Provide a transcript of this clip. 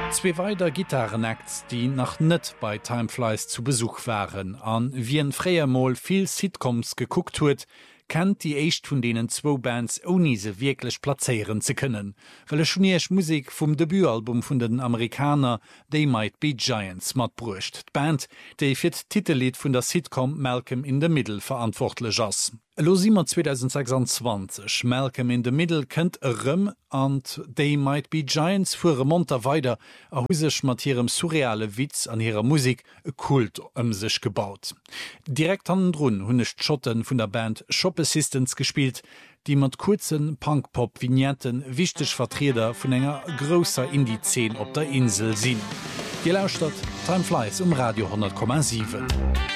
Zwei weiter Gitarrenacts, die nach net bei Timeflies zu Besuch waren, an wie en Freiermol viel Sitcoms geguckt huet, kennt die echt von denen zwei Bands ohne sie wirklich platzieren zu können, weil es schon erst Musik vom Debütalbum von den Amerikaner They Might Be Giants mat brucht. Die Band, die für das Titellied von der Sitcom Malcolm in the Middle verantwortlich ist. Lo simmer 2026 Malcolm in the Middle kennt Rëm an They Might Be Giants fuhre Monter weiter a husech mat hirem surreale Witz an ihrer Musik e Kult sich gebaut. Direkt an Drun hunnecht Schotten vun der Band Shop Assistants gespielt, die mat kurzen Punkpop-Vignetten wichtig Vertreter vun enger grosser Indie-10 op der Insel sinn. Die Lausstadt Timeflies Radio 10,7.